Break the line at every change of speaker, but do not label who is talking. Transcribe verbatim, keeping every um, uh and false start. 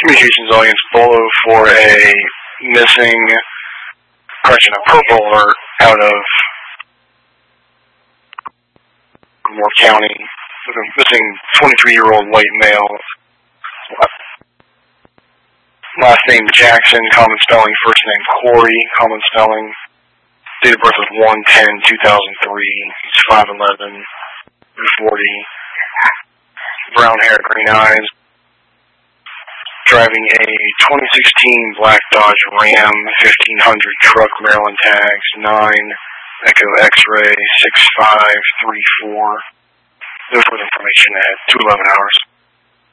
communications audience below for a missing, correction, a purple alert out of Moore County. With a missing twenty-three-year-old white male. Last name Jackson, common spelling. First name Corey, common spelling. Date of birth was one ten two thousand three. He's five eleven, forty. Brown hair, green eyes. Driving a twenty sixteen black Dodge Ram fifteen hundred truck, Maryland tags, nine Echo X-ray six five three four. No further information at two eleven hours.